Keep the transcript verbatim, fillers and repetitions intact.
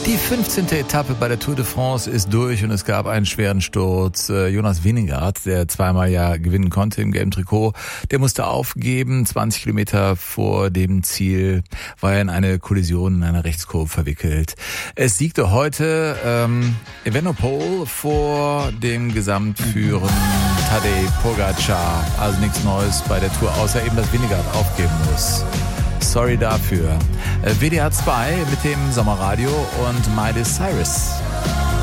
Die fünfzehnte Etappe bei der Tour de France ist durch und es gab einen schweren Sturz. Jonas Vingegaard, der zweimal ja gewinnen konnte im gelben Trikot, der musste aufgeben. zwanzig Kilometer vor dem Ziel war er in eine Kollision in einer Rechtskurve verwickelt. Es siegte heute ähm, Evenepoel vor dem Gesamtführer Tadej Pogacar. Also nichts Neues bei der Tour, außer eben, dass Vingegaard aufgeben muss. Sorry dafür. W D R zwei mit dem Sommerradio und Miley Cyrus.